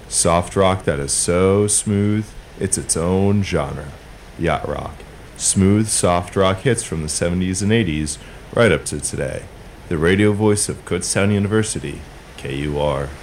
Soft rock that is so smooth, it's its own genre. Yacht rock. Smooth, soft rock hits from the 70s and 80s, right up to today. The radio voice of Kutztown University, KUR.